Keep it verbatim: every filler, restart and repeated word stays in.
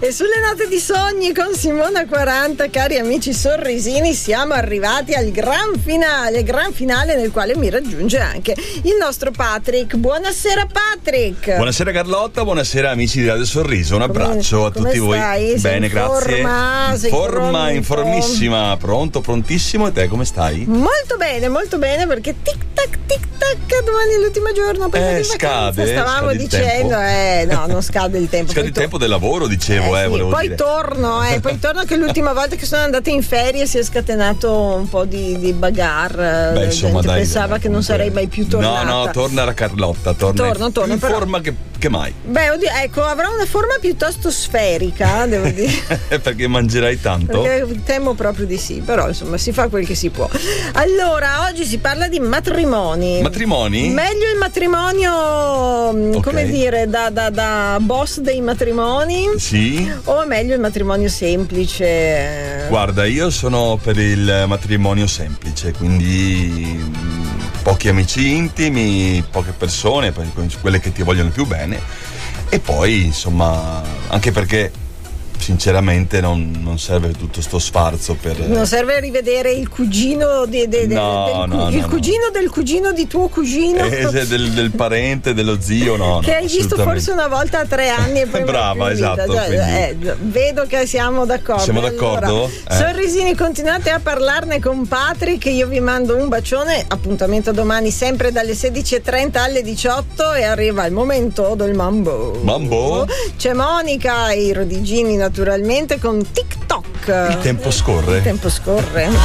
E sulle note di sogni con Simona quaranta, cari amici sorrisini, siamo arrivati al gran finale, gran finale nel quale mi raggiunge anche il nostro Patrick. Buonasera Patrick. Buonasera Carlotta, buonasera amici di Radio Sorriso, un Come, abbraccio a tutti voi. Stai? Bene, sei grazie. Forma, in forma, informissima, pronto, prontissimo. E te come stai? Molto bene, molto bene, perché tic tac tic tac, domani è l'ultimo giorno prima Eh, di vacanza. scade, Stavamo scade il dicendo, tempo. eh, no, non scade il tempo. Scade Poi il to- tempo del lavoro, dicevo, eh, Eh sì, volevo poi dire. torno, eh, poi torno che l'ultima volta che sono andata in ferie si è scatenato un po' di, di bagarre. Beh, La insomma, gente dai, pensava dai, che non comunque- sarei mai più tornata. No, no, torna la Carlotta, torna Torno, in, torno, in però- forma che, che mai. Beh, oddio, ecco, avrò una forma piuttosto sferica, devo dire. Perché mangerai tanto? Perché temo proprio di sì, però insomma si fa quel che si può. Allora, oggi si parla di matrimoni. Matrimoni? Meglio il matrimonio, Ok. come dire, da, da, da boss dei matrimoni? Sì. O è meglio il matrimonio semplice? Guarda, io sono per il matrimonio semplice, quindi mm, pochi amici intimi, poche persone, poi quelle che ti vogliono più bene, e poi insomma, anche perché sinceramente non, non serve tutto sto sfarzo per... Non serve rivedere il cugino di, de- de- No, del, no, il no, cugino del cugino di tuo cugino. Eh, se del, del parente, dello zio, no, che no, hai visto assolutamente. forse una volta a tre anni e poi Brava, mai più in vita. esatto, Già, quindi- eh, vedo che siamo d'accordo. Siamo d'accordo? Eh. Sorrisini, continuate a parlarne con Patrick, io vi mando un bacione, appuntamento domani sempre dalle sedici e trenta alle diciotto e arriva il momento del mambo. Mambo? C'è Monica e i Rodigini naturalmente con TikTok. Il tempo scorre. Il tempo scorre.